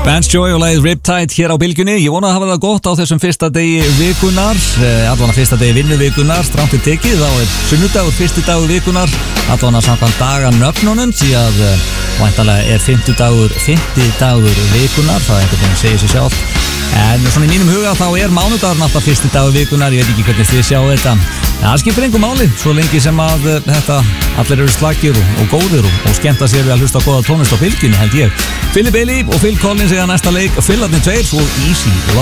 Vance Joy og lagið Riptide hér á Bylgjunni. Ég vona að hafa það gott á þessum fyrsta degi vikunar, allavega fyrsta degi vinnuvikunar, strangt til tekið. Þá er sunnudagur, fyrsti dagur vikunar, allavega samkvæmt daganöfnunum, því að væntanlega er fimmti dagur vikunar, það einhvern veginn segir sig sjálf. En svona í mínum huga þá er mánudagurinn alltaf fyrsti dagur vikunar, ég veit ekki hvernig þið sjáu þetta. En það skiptir engu máli, svo lengi sem að þetta allir eru slagir og góðir og skemmta sér við að hlusta á góða tónlist á Bylgjunni, held ég. Philip Bailey og Phil Collins eiga næsta leik, Phil 2 og Easy Love.